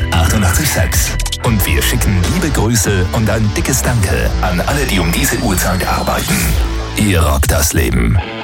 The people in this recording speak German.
88,6. Und wir schicken liebe Grüße und ein dickes Danke an alle, die um diese Uhrzeit arbeiten. Ihr rockt das Leben.